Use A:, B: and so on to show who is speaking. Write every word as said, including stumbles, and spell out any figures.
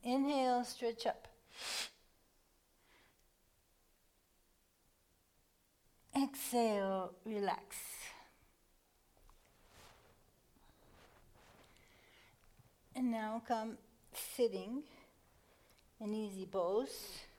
A: Inhale, stretch up. Exhale, relax. And now come sitting, an easy pose.